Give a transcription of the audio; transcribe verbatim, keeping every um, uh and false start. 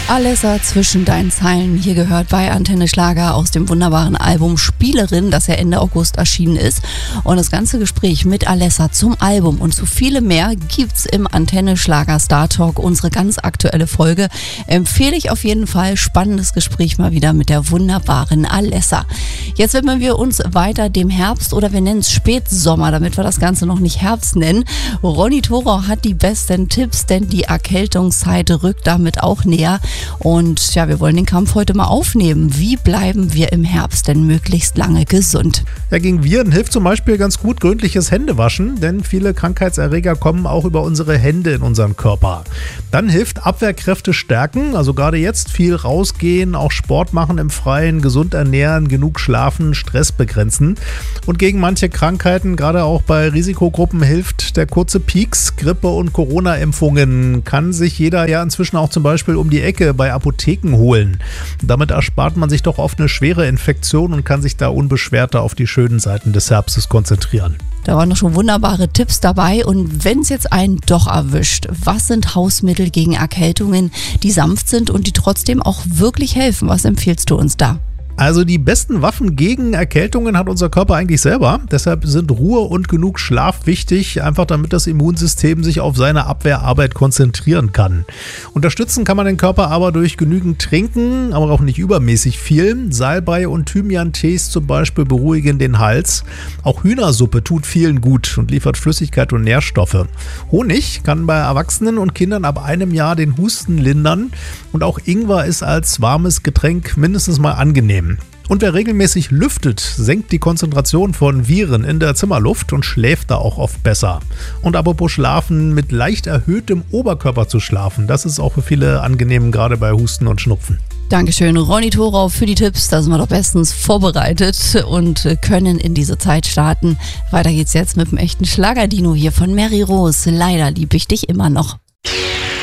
Alessa zwischen deinen Zeilen, hier gehört bei Antenne Schlager aus dem wunderbaren Album Spielerin, das ja Ende August erschienen ist. Und das ganze Gespräch mit Alessa zum Album und zu vielem mehr gibt's im Antenne Schlager Star Talk, unsere ganz aktuelle Folge. Empfehle ich auf jeden Fall, spannendes Gespräch mal wieder mit der wunderbaren Alessa. Jetzt widmen wir uns weiter dem Herbst oder wir nennen es Spätsommer, damit wir das Ganze noch nicht Herbst nennen. Ronny Thorau hat die besten Tipps, denn die Erkältungszeit rückt damit auch näher. Und ja, wir wollen den Kampf heute mal aufnehmen. Wie bleiben wir im Herbst denn möglichst lange gesund? Ja, gegen Viren hilft zum Beispiel ganz gut gründliches Händewaschen, denn viele Krankheitserreger kommen auch über unsere Hände in unseren Körper. Dann hilft Abwehrkräfte stärken, also gerade jetzt viel rausgehen, auch Sport machen im Freien, gesund ernähren, genug schlafen, Stress begrenzen. Und gegen manche Krankheiten, gerade auch bei Risikogruppen, hilft der kurze Pieks. Grippe- und Corona-Impfungen kann sich jeder ja inzwischen auch zum Beispiel um die Ecke bei Apotheken holen. Damit erspart man sich doch oft eine schwere Infektion und kann sich da unbeschwerter auf die schönen Seiten des Herbstes konzentrieren. Da waren doch schon wunderbare Tipps dabei. Und wenn es jetzt einen doch erwischt, was sind Hausmittel gegen Erkältungen, die sanft sind und die trotzdem auch wirklich helfen? Was empfiehlst du uns da? Also die besten Waffen gegen Erkältungen hat unser Körper eigentlich selber. Deshalb sind Ruhe und genug Schlaf wichtig, einfach damit das Immunsystem sich auf seine Abwehrarbeit konzentrieren kann. Unterstützen kann man den Körper aber durch genügend Trinken, aber auch nicht übermäßig viel. Salbei und Thymian-Tees zum Beispiel beruhigen den Hals. Auch Hühnersuppe tut vielen gut und liefert Flüssigkeit und Nährstoffe. Honig kann bei Erwachsenen und Kindern ab einem Jahr den Husten lindern. Und auch Ingwer ist als warmes Getränk mindestens mal angenehm. Und wer regelmäßig lüftet, senkt die Konzentration von Viren in der Zimmerluft und schläft da auch oft besser. Und apropos Schlafen, mit leicht erhöhtem Oberkörper zu schlafen, das ist auch für viele angenehm, gerade bei Husten und Schnupfen. Dankeschön, Ronny Thorau, für die Tipps. Da sind wir doch bestens vorbereitet und können in diese Zeit starten. Weiter geht's jetzt mit dem echten Schlagerdino hier von Mary Rose. Leider lieb ich dich immer noch.